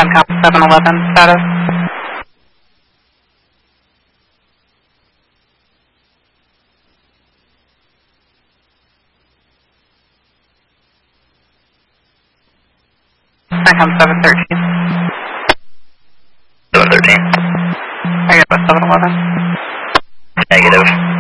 CONCOM 711 status. CONCOM 713. 713. Are you at 711? Negative.